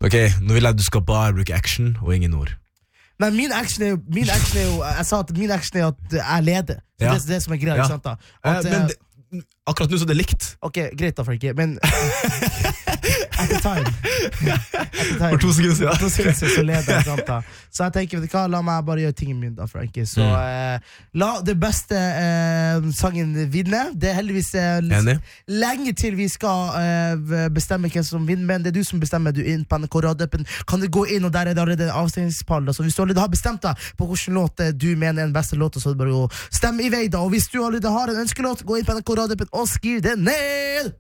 Ok, nå vil jeg at du skal bare bruke action og ingen ord. Nei, min action er jo jeg sa at min action er at jeg leder. Så det er det som er greia, ikke sant da? Men akkurat nå så det likt. Ok, greit da, Frankie, men at the time For 2 sekunder siden. 2 sekunder siden så leder jeg, sant da? Så jeg tenker, vet du hva, la meg bare gjøre tingen min da, Frankie. Så la det beste sangen vinne. Det er heldigvis lenge til vi skal bestemme hvem som vinner, men det er du som bestemmer. Du inn på NRK Radio-appen. Kan du gå inn, og der er det allerede en avstemmingspall. Så hvis du allerede har bestemt deg på hvilken låt du mener er den beste låten, så er det bare å stemme i vei da. Og hvis du allerede har en ønskelåt, gå inn på NRK Radio-appen og skriv det ned!